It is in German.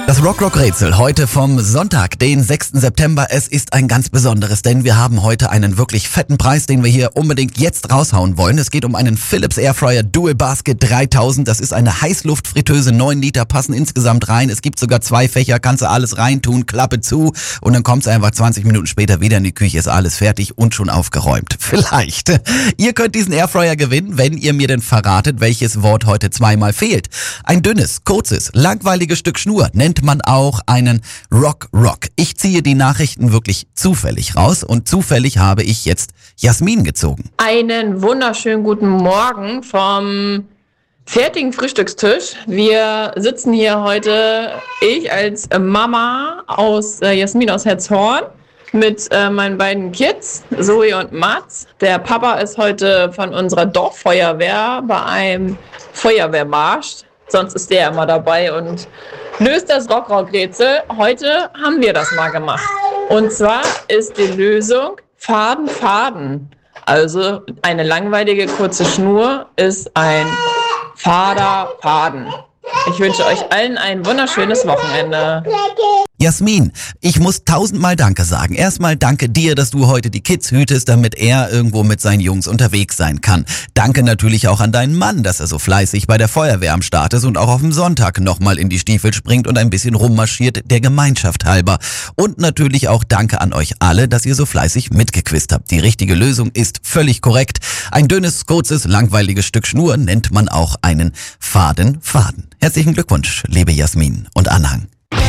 Das Rock-Rock-Rätsel heute vom Sonntag, den 6. September. Es ist ein ganz besonderes, denn wir haben heute einen wirklich fetten Preis, den wir hier unbedingt jetzt raushauen wollen. Es geht um einen Philips Airfryer Dual Basket 3000. Das ist eine Heißluftfritteuse, 9 Liter passen insgesamt rein. Es gibt sogar 2 Fächer, kannst du alles reintun, Klappe zu und dann kommst du einfach 20 Minuten später wieder in die Küche, ist alles fertig und schon aufgeräumt. Vielleicht. Ihr könnt diesen Airfryer gewinnen, wenn ihr mir denn verratet, welches Wort heute zweimal fehlt. Ein dünnes, kurzes, langweiliges Stück Schnur nennt man auch einen Rock-Rock. Ich ziehe die Nachrichten wirklich zufällig raus und zufällig habe ich jetzt Jasmin gezogen. Einen wunderschönen guten Morgen vom fertigen Frühstückstisch. Wir sitzen hier heute, ich als Mama aus Jasmin aus Herzhorn mit meinen beiden Kids, Zoe und Mats. Der Papa ist heute von unserer Dorffeuerwehr bei einem Feuerwehrmarsch. Sonst ist der immer dabei und löst das Rock-Rock-Rätsel. Heute haben wir das mal gemacht. Und zwar ist die Lösung Faden, Faden. Also eine langweilige kurze Schnur ist ein fader Faden. Ich wünsche euch allen ein wunderschönes Wochenende. Jasmin, ich muss 1000-mal Danke sagen. Erstmal danke dir, dass du heute die Kids hütest, damit er irgendwo mit seinen Jungs unterwegs sein kann. Danke natürlich auch an deinen Mann, dass er so fleißig bei der Feuerwehr am Start ist und auch auf dem Sonntag nochmal in die Stiefel springt und ein bisschen rummarschiert, der Gemeinschaft halber. Und natürlich auch danke an euch alle, dass ihr so fleißig mitgequizt habt. Die richtige Lösung ist völlig korrekt. Ein dünnes, kurzes, langweiliges Stück Schnur nennt man auch einen faden Faden. Herzlichen Glückwunsch, liebe Jasmin und Anhang.